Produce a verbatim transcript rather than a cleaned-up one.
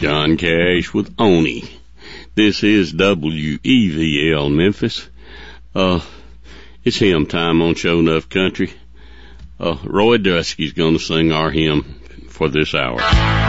John Cash with Oni. This is W E V L Memphis. Uh, it's hymn time on Show Enough Country. Uh, Roy Dusky's gonna sing our hymn for this hour.